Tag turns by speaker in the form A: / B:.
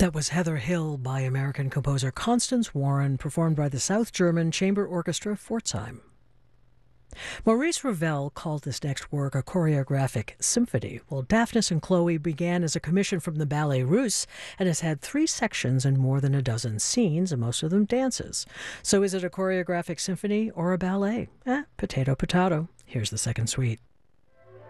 A: That was Heather Hill by American composer Constance Warren, performed by the South German Chamber Orchestra Pforzheim. Maurice Ravel called this next work a choreographic symphony, while Daphnis and Chloe began as a commission from the Ballet Russe and has had 3 sections and more than a dozen scenes, and most of them dances. So is it a choreographic symphony or a ballet? Potato, potato. Here's the second suite.